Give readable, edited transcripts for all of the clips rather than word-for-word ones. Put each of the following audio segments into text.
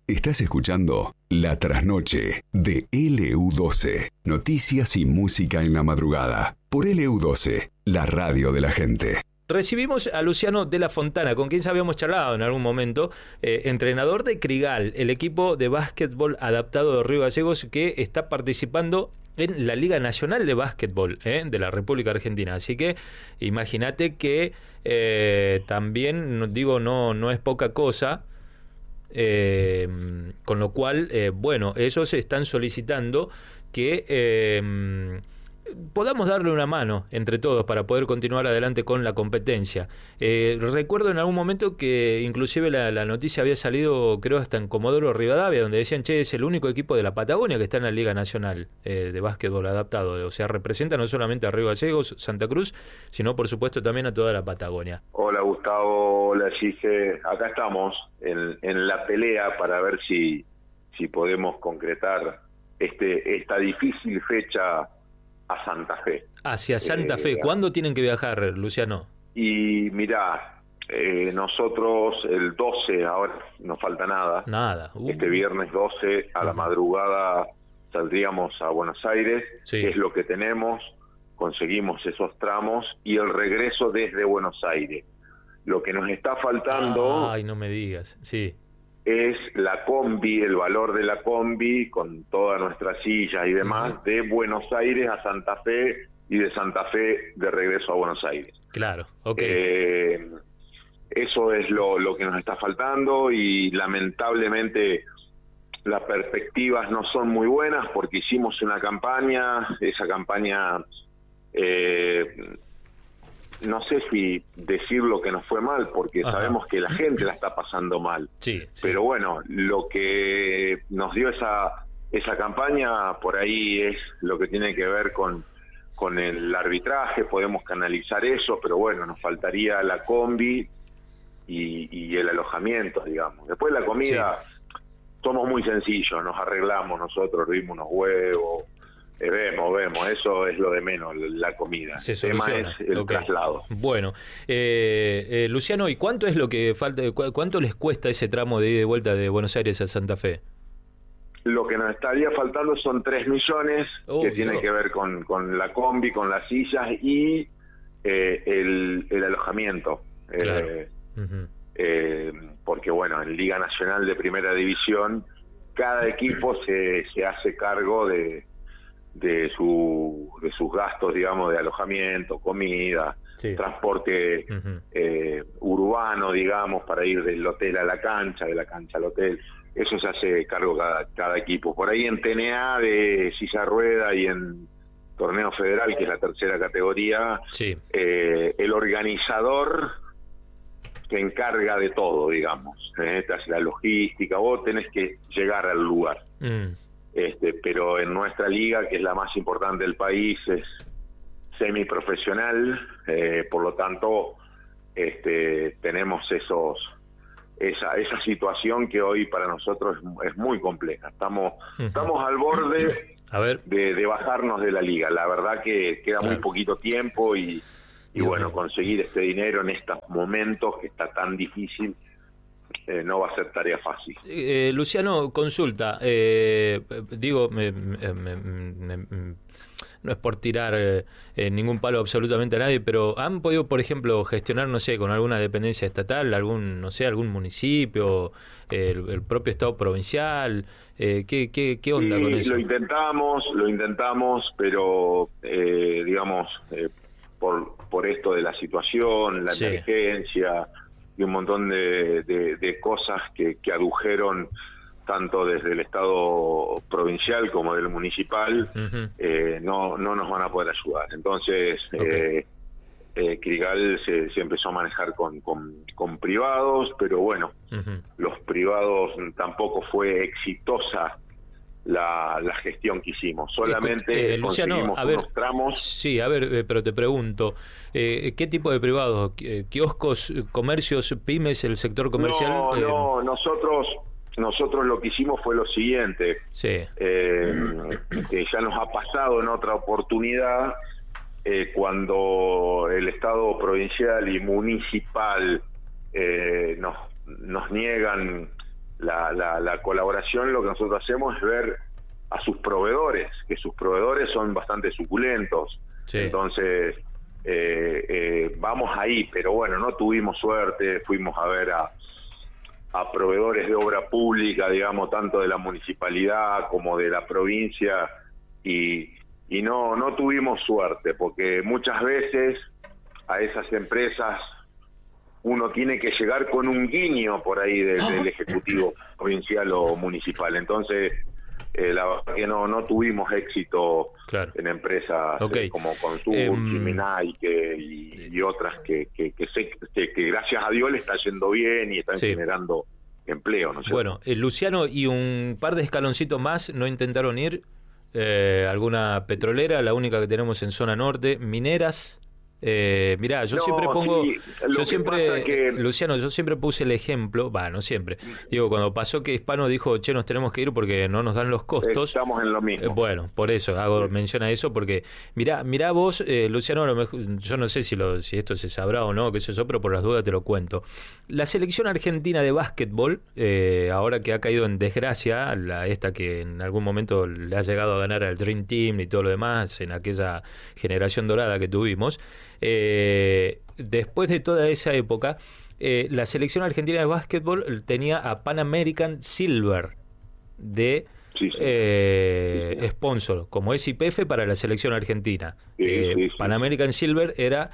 Estás escuchando La Trasnoche de LU12. Noticias y música en la madrugada. Por LU12, la radio de la gente. Recibimos a Luciano de la Fontana, con quien habíamos charlado en algún momento, entrenador de Crigal, el equipo de básquetbol adaptado de Río Gallegos que está participando en la Liga Nacional de Básquetbol de la República Argentina. Así que imagínate que también, digo, no es poca cosa, con lo cual, bueno, ellos están solicitando que podamos darle una mano entre todos para poder continuar adelante con la competencia. Recuerdo en algún momento que inclusive la noticia había salido, creo, hasta en Comodoro Rivadavia, donde decían, che, es el único equipo de la Patagonia que está en la Liga Nacional de básquetbol adaptado. O sea, representa no solamente a Río Gallegos, Santa Cruz, sino por supuesto también a toda la Patagonia. Hola Gustavo, hola Gise, acá estamos en la pelea para ver si podemos concretar esta difícil fecha a Santa Fe. Hacia Santa Fe, ¿cuándo tienen que viajar, Luciano? Y mirá, nosotros el 12, ahora no falta nada. Este viernes 12 a la madrugada saldríamos a Buenos Aires, que es lo que tenemos, conseguimos esos tramos y el regreso desde Buenos Aires. Lo que nos está faltando... Ay, no me digas, sí. Es la combi, el valor de la combi con todas nuestras sillas y demás, de Buenos Aires a Santa Fe y de Santa Fe de regreso a Buenos Aires. Claro, ok. Eso es lo que nos está faltando y lamentablemente las perspectivas no son muy buenas porque hicimos una campaña, esa campaña... no sé si decir lo que nos fue mal, porque sabemos que la gente la está pasando mal. Sí. Pero bueno, lo que nos dio esa campaña, por ahí es lo que tiene que ver con el arbitraje, podemos canalizar eso, pero bueno, nos faltaría la combi y el alojamiento, digamos. Después la comida, somos muy sencillos, nos arreglamos nosotros, hervimos unos huevos, vemos, eso es lo de menos, la comida. El tema es el traslado. Bueno, Luciano, ¿y cuánto es lo que falta? ¿Cuánto les cuesta ese tramo de ida y vuelta de Buenos Aires a Santa Fe? Lo que nos estaría faltando son 3 millones, que tiene que ver con la combi, con las sillas y el alojamiento. Claro. Porque bueno, en Liga Nacional de Primera División, cada equipo se hace cargo de sus gastos, digamos, de alojamiento, comida, transporte urbano, digamos, para ir del hotel a la cancha, de la cancha al hotel. Eso se hace cargo cada equipo. Por ahí en TNA de silla rueda y en torneo federal, que es la tercera categoría, el organizador se encarga de todo, digamos. Esta es la logística, vos tenés que llegar al lugar. Pero en nuestra liga, que es la más importante del país, es semiprofesional, por lo tanto tenemos esa situación que hoy para nosotros es muy compleja. Estamos al borde de bajarnos de la liga. La verdad que queda muy poquito tiempo y bueno, conseguir este dinero en estos momentos que está tan difícil no va a ser tarea fácil. Luciano, consulta, digo, no es por tirar ningún palo absolutamente a nadie, pero ¿han podido, por ejemplo, gestionar, no sé, con alguna dependencia estatal, algún municipio, el propio Estado provincial? ¿Qué onda con eso? Lo intentamos, pero digamos, por esto de la situación, la emergencia y un montón de cosas que adujeron tanto desde el Estado provincial como del municipal, no nos van a poder ayudar. Entonces, Crigal se empezó a manejar con privados, pero bueno, los privados tampoco fue exitosa la gestión que hicimos. Solamente Luciano, conseguimos unos tramos. Sí, a ver, pero te pregunto, ¿qué tipo de privados? ¿Kioscos, comercios, pymes, el sector comercial? No, nosotros lo que hicimos fue lo siguiente, que ya nos ha pasado en otra oportunidad, cuando el Estado provincial y municipal nos niegan la colaboración, lo que nosotros hacemos es ver a sus proveedores, que sus proveedores son bastante suculentos. Sí. Entonces, vamos ahí, pero bueno, no tuvimos suerte, fuimos a ver a proveedores de obra pública, digamos, tanto de la municipalidad como de la provincia, y no tuvimos suerte, porque muchas veces a esas empresas uno tiene que llegar con un guiño por ahí del Ejecutivo provincial o municipal. Entonces, la verdad que no tuvimos éxito en empresas como Consur, Chiminay y otras que gracias a Dios le está yendo bien y están generando empleo, ¿no es cierto? Bueno, Luciano, y un par de escaloncitos más, ¿no intentaron ir? ¿Alguna petrolera, la única que tenemos en zona norte? ¿Mineras? Mirá, yo siempre pongo, Luciano, yo siempre puse el ejemplo, no siempre, digo, cuando pasó que Hispano dijo, che, nos tenemos que ir porque no nos dan los costos. Estamos en lo mismo. Bueno, por eso hago mención a eso, porque mirá vos, Luciano, a lo mejor, yo no sé si esto se sabrá o no, qué sé yo, pero por las dudas te lo cuento. La selección argentina de básquetbol, ahora que ha caído en desgracia, esta que en algún momento le ha llegado a ganar al Dream Team y todo lo demás, en aquella generación dorada que tuvimos, después de toda esa época, la selección argentina de básquetbol tenía a Pan American Silver de sponsor, como es YPF para la selección argentina. Pan American Silver era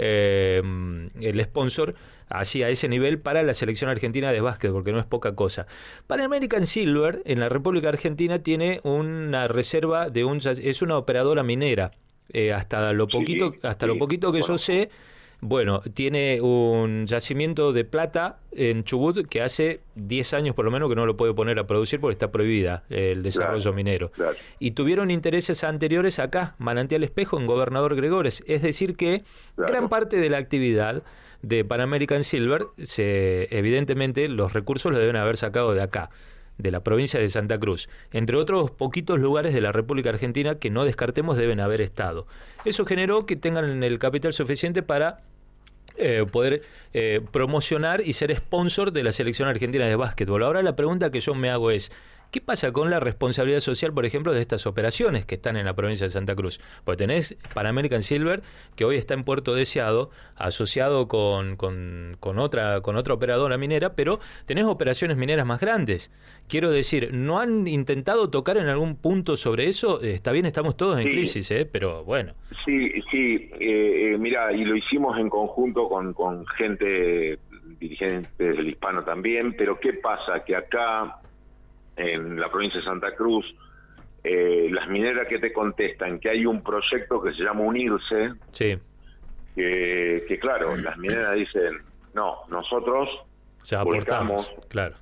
el sponsor así a ese nivel para la selección argentina de básquetbol, que no es poca cosa. Pan American Silver en la República Argentina tiene una reserva es una operadora minera. Hasta lo poquito que yo sé, bueno, tiene un yacimiento de plata en Chubut que hace 10 años por lo menos que no lo puede poner a producir porque está prohibida el desarrollo minero. Y tuvieron intereses anteriores acá, Manantial Espejo, en Gobernador Gregores. Es decir que gran parte de la actividad de Pan American Silver, evidentemente los recursos los deben haber sacado de acá, de la provincia de Santa Cruz, entre otros poquitos lugares de la República Argentina que no descartemos deben haber estado. Eso generó que tengan el capital suficiente para poder promocionar y ser sponsor de la selección argentina de básquetbol. Ahora la pregunta que yo me hago es, ¿qué pasa con la responsabilidad social, por ejemplo, de estas operaciones que están en la provincia de Santa Cruz? Pues tenés Pan American Silver, que hoy está en Puerto Deseado, asociado con otra operadora minera, pero tenés operaciones mineras más grandes. Quiero decir, ¿no han intentado tocar en algún punto sobre eso? Está bien, estamos todos en crisis, pero bueno. Sí, mirá, y lo hicimos en conjunto con gente, dirigentes del Hispano también, pero ¿qué pasa? Que acá en la provincia de Santa Cruz, las mineras que te contestan que hay un proyecto que se llama Unirse, que claro, las mineras dicen, no, nosotros aportamos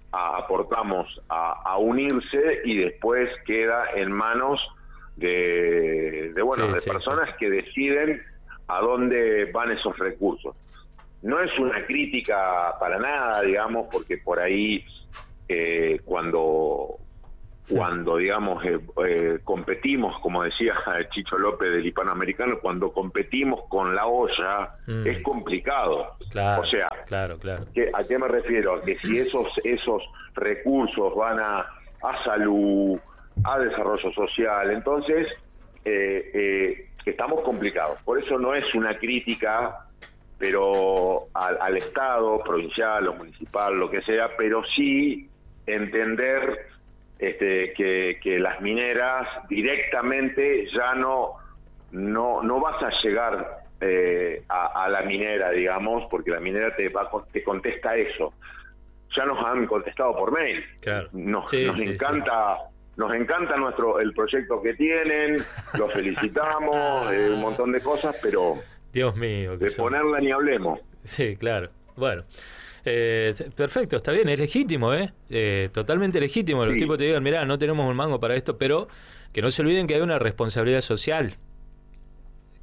a Unirse y después queda en manos de personas que deciden a dónde van esos recursos. No es una crítica para nada, digamos, porque por ahí cuando digamos competimos, como decía Chicho López del Hispanoamericano, cuando competimos con la olla es complicado. Claro, o sea, claro. ¿a qué me refiero? A que si esos recursos van a salud, a desarrollo social, entonces estamos complicados. Por eso no es una crítica, pero al Estado, provincial o municipal, lo que sea, pero sí entender que las mineras directamente ya no vas a llegar a la minera, digamos, porque la minera te contesta eso. Ya nos han contestado por mail. Claro. Nos encanta el proyecto que tienen, los felicitamos, un montón de cosas, pero Dios mío, de ponerla ni hablemos. Sí, claro. Bueno. Perfecto, está bien, es legítimo, totalmente legítimo. Los tipos te digan, mirá, no tenemos un mango para esto, pero que no se olviden que hay una responsabilidad social,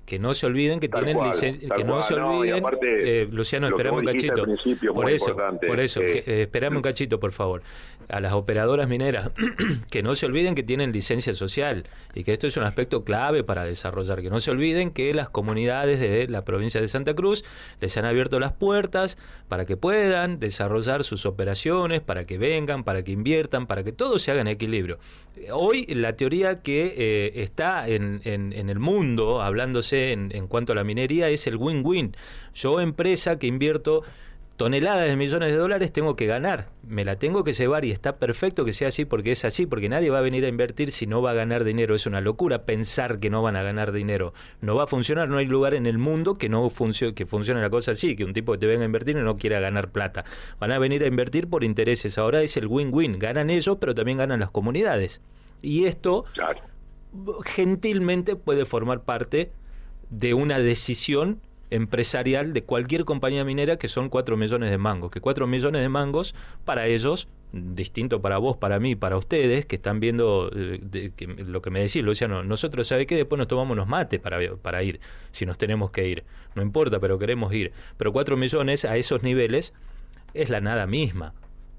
que no se olviden que tienen licencia, que no se olviden, Luciano, esperame un cachito, por eso, esperame un cachito, por favor, a las operadoras mineras, que no se olviden que tienen licencia social, y que esto es un aspecto clave para desarrollar, que no se olviden que las comunidades de la provincia de Santa Cruz les han abierto las puertas para que puedan desarrollar sus operaciones, para que vengan, para que inviertan, para que todo se haga en equilibrio. Hoy la teoría que está en el mundo, hablándose en cuanto a la minería, es el win-win. Yo, empresa que invierto toneladas de millones de dólares, tengo que ganar, me la tengo que llevar, y está perfecto que sea así, porque es así, porque nadie va a venir a invertir si no va a ganar dinero. Es una locura pensar que no van a ganar dinero, no va a funcionar. No hay lugar en el mundo que no funcione la cosa así, que un tipo que te venga a invertir y no quiera ganar plata. Van a venir a invertir por intereses. Ahora es el win-win, ganan ellos, pero también ganan las comunidades, y esto gentilmente puede formar parte de una decisión empresarial de cualquier compañía minera, que son 4 millones de mangos, que 4 millones de mangos para ellos, distinto para vos, para mí, para ustedes que están viendo lo que me decís, Luciano, nosotros, ¿sabe qué? Después nos tomamos unos mates para ir, si nos tenemos que ir, no importa, pero queremos ir. Pero 4 millones a esos niveles es la nada misma,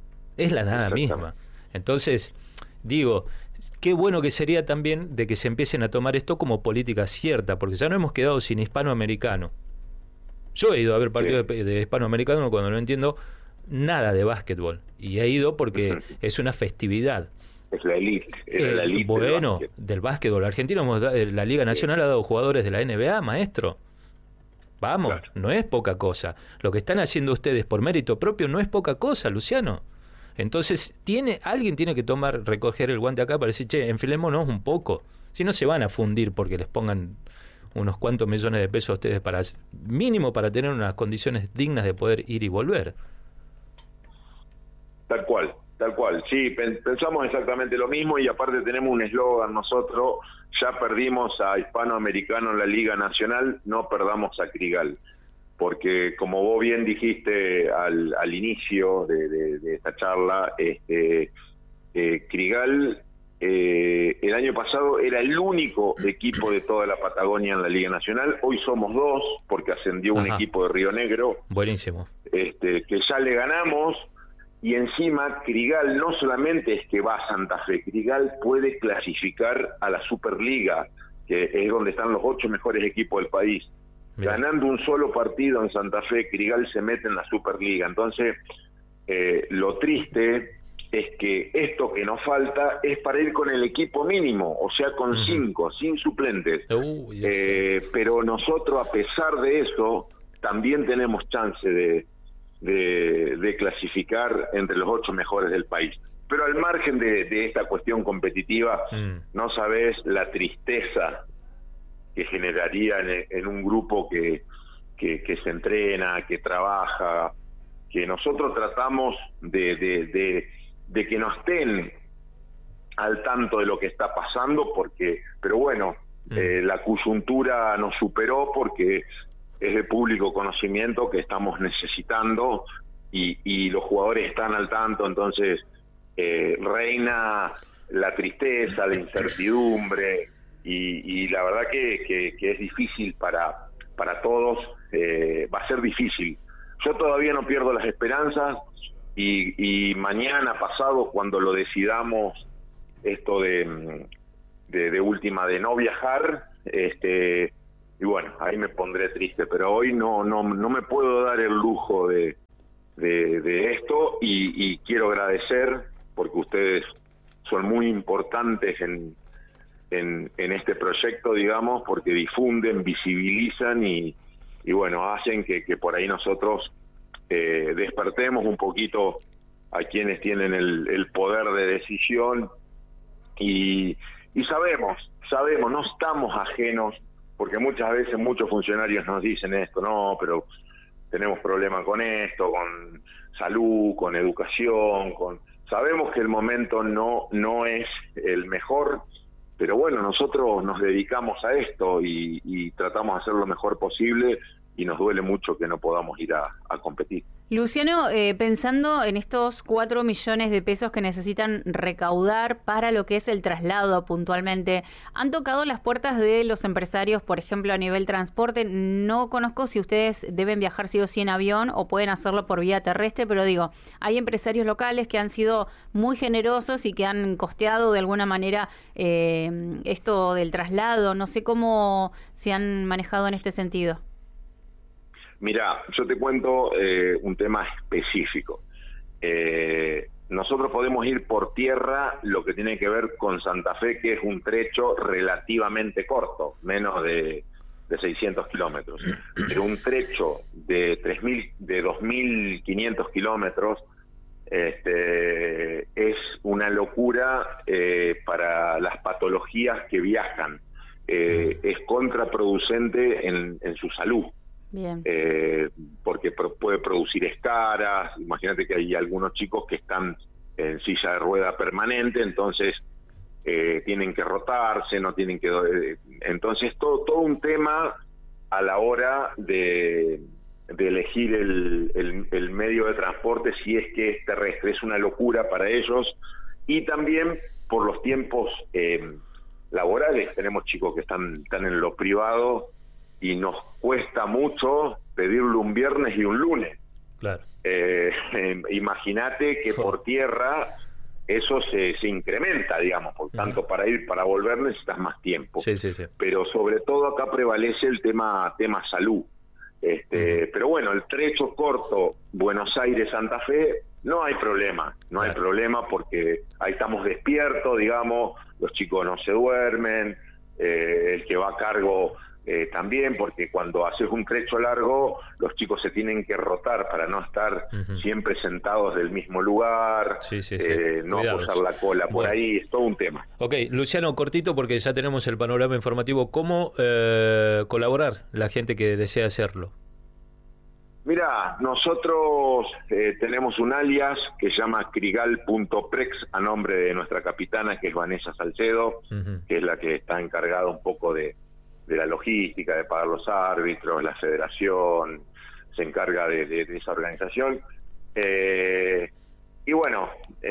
Entonces, digo, qué bueno que sería también de que se empiecen a tomar esto como política cierta, porque ya no hemos quedado sin hispanoamericano. Yo he ido a ver partidos de hispanoamericano cuando no entiendo nada de básquetbol, y he ido porque es una festividad. Es la elite, bueno, del básquetbol argentino. La Liga Nacional ha dado jugadores de la NBA, maestro. Vamos, claro. No es poca cosa. Lo que están haciendo ustedes por mérito propio no es poca cosa, Luciano. Entonces, alguien tiene que recoger el guante acá para decir, che, enfilémonos un poco. Si no, se van a fundir porque les pongan unos cuantos millones de pesos a ustedes mínimo para tener unas condiciones dignas de poder ir y volver. Tal cual. Sí, pensamos exactamente lo mismo, y aparte tenemos un eslogan nosotros: ya perdimos a Hispanoamericano en la Liga Nacional, no perdamos a Crigal. Porque como vos bien dijiste al inicio de esta charla, Crigal el año pasado era el único equipo de toda la Patagonia en la Liga Nacional. Hoy somos 2 porque ascendió un equipo de Río Negro. Buenísimo. Que ya le ganamos, y encima Crigal no solamente es que va a Santa Fe, Crigal puede clasificar a la Superliga, que es donde están los 8 mejores equipos del país. Mirá. Ganando un solo partido en Santa Fe, Crigal se mete en la Superliga. Entonces, lo triste es que esto que nos falta es para ir con el equipo mínimo, o sea, con 5, sin suplentes. Pero nosotros, a pesar de eso, también tenemos chance de clasificar entre los 8 mejores del país. Pero al margen de esta cuestión competitiva, no sabés la tristeza que generaría en un grupo que se entrena, que trabaja, que nosotros tratamos de que no estén al tanto de lo que está pasando, pero bueno, la coyuntura nos superó, porque es de público conocimiento que estamos necesitando, y los jugadores están al tanto. Entonces reina la tristeza, la incertidumbre, y la verdad que es difícil para todos. Va a ser difícil. Yo todavía no pierdo las esperanzas, y mañana pasado, cuando lo decidamos, esto de última de no viajar, y bueno, ahí me pondré triste, pero hoy no me puedo dar el lujo de esto, y quiero agradecer, porque ustedes son muy importantes en este proyecto, digamos, porque difunden, visibilizan, y bueno, hacen que por ahí nosotros despertemos un poquito a quienes tienen el poder de decisión, y sabemos, no estamos ajenos, porque muchas veces muchos funcionarios nos dicen esto: no, pero tenemos problemas con esto, con salud, con educación, sabemos que el momento no es el mejor, pero bueno, nosotros nos dedicamos a esto y tratamos de hacer lo mejor posible, y nos duele mucho que no podamos ir a competir. Luciano, pensando en estos 4 millones de pesos que necesitan recaudar para lo que es el traslado puntualmente, ¿han tocado las puertas de los empresarios, por ejemplo, a nivel transporte? No conozco si ustedes deben viajar sí o sí en avión o pueden hacerlo por vía terrestre, pero digo, hay empresarios locales que han sido muy generosos y que han costeado de alguna manera esto del traslado. No sé cómo se han manejado en este sentido. Mira, yo te cuento un tema específico. Nosotros podemos ir por tierra, lo que tiene que ver con Santa Fe, que es un trecho relativamente corto, menos de 600 kilómetros. Pero un trecho de 2.500 kilómetros es una locura para las patologías que viajan. Es contraproducente en su salud. Bien. Porque puede producir escaras. Imagínate que hay algunos chicos que están en silla de rueda permanente, entonces tienen que rotarse, no tienen que... entonces todo un tema a la hora de elegir el medio de transporte, si es que es terrestre. Es una locura para ellos, y también por los tiempos laborales. Tenemos chicos que están en lo privado y nos cuesta mucho pedirle un viernes y un lunes. Claro. Imagínate que por tierra eso se incrementa, digamos, por tanto para ir, para volver necesitas más tiempo. Sí. Pero sobre todo acá prevalece el tema salud. Pero bueno, el trecho corto Buenos Aires-Santa Fe no hay problema, hay problema, porque ahí estamos despiertos, digamos, los chicos no se duermen, el que va a cargo también, porque cuando haces un trecho largo los chicos se tienen que rotar para no estar siempre sentados del mismo lugar, no posar la cola por ahí, es todo un tema. Ok, Luciano, cortito porque ya tenemos el panorama informativo. ¿Cómo colaborar la gente que desea hacerlo? Mira, nosotros tenemos un alias que se llama crigal.prex, a nombre de nuestra capitana, que es Vanessa Salcedo, que es la que está encargada un poco de la logística, de pagar los árbitros, la federación, se encarga de esa organización. Y bueno,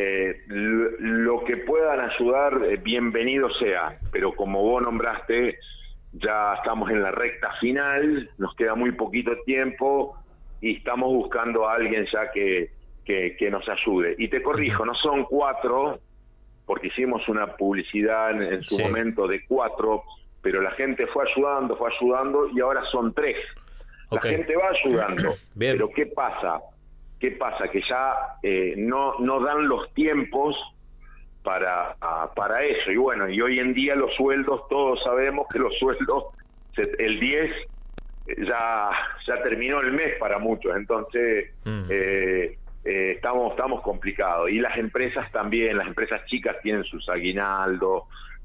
lo que puedan ayudar, bienvenido sea, pero como vos nombraste, ya estamos en la recta final, nos queda muy poquito tiempo y estamos buscando a alguien ya que nos ayude. Y te corrijo, no son 4, porque hicimos una publicidad en su momento de 4, pero la gente fue ayudando y ahora son 3. La gente va ayudando, pero ¿qué pasa? Que ya no dan los tiempos para eso. Y bueno, y hoy en día los sueldos, todos sabemos que los sueldos, el 10 ya terminó el mes para muchos, entonces estamos complicados. Y las empresas también, las empresas chicas tienen sus aguinaldos,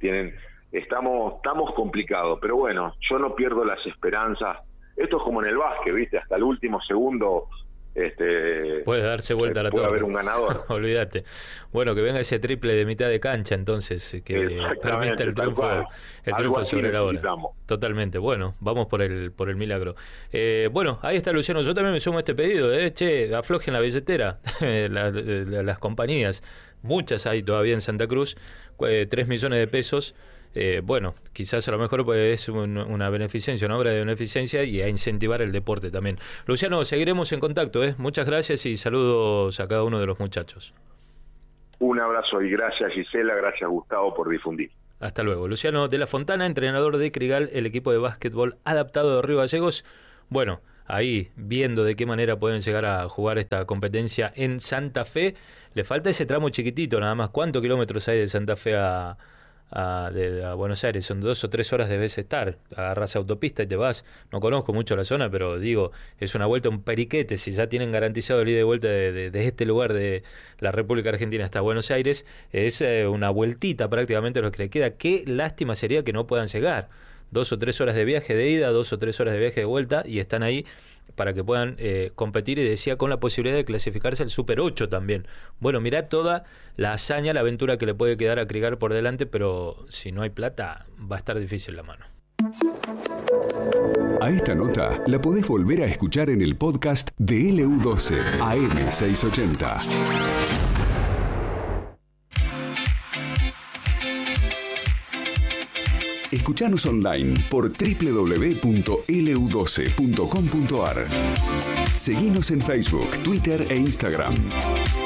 estamos complicados, pero bueno, yo no pierdo las esperanzas. Esto es como en el básquet, ¿viste? Hasta el último segundo puede darse vuelta a la torre. Puede haber un ganador. Olvídate. Bueno, que venga ese triple de mitad de cancha, entonces, que permita el triunfo sobre la hora. Totalmente. Bueno, vamos por el milagro. Bueno, ahí está, Luciano. Yo también me sumo a este pedido. Che, aflojen la billetera las compañías. Muchas hay todavía en Santa Cruz. 3 millones de pesos. Bueno, quizás a lo mejor es una beneficencia, una obra de beneficencia, y a incentivar el deporte también. Luciano, seguiremos en contacto, muchas gracias y saludos a cada uno de los muchachos. Un abrazo y gracias, Gisela, gracias, Gustavo, por difundir. Hasta luego. Luciano de la Fontana, entrenador de Crigal, el equipo de básquetbol adaptado de Río Gallegos. Bueno, ahí viendo de qué manera pueden llegar a jugar esta competencia en Santa Fe. Le falta ese tramo chiquitito nada más. ¿Cuántos kilómetros hay de Santa Fe a Buenos Aires? Son 2 o 3 horas debes estar. Agarras autopista y te vas. No conozco mucho la zona, pero digo, es una vuelta, un periquete. Si ya tienen garantizado el ida y vuelta de este lugar de la República Argentina hasta Buenos Aires, es una vueltita prácticamente lo que le queda. Qué lástima sería que no puedan llegar. 2 o 3 horas de viaje de ida, 2 o 3 horas de viaje de vuelta, y están ahí para que puedan competir, y decía, con la posibilidad de clasificarse al Super 8 también. Bueno, mirá toda la hazaña, la aventura que le puede quedar a Crigal por delante, pero si no hay plata va a estar difícil la mano. esta nota la podés volver a escuchar en el podcast de LU12 AM680. Escuchanos online por www.lu12.com.ar. Seguinos en Facebook, Twitter e Instagram.